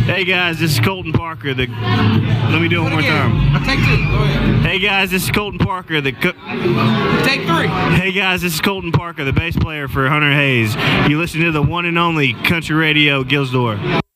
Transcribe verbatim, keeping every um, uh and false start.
Hey guys, this is Colton Parker. The let me do it one more time. Take two. Go ahead. Hey guys, this is Colton Parker. The Take three. Hey guys, this is Colton Parker, the bass player for Hunter Hayes. You listen to the one and only Country Radio Gilsdor.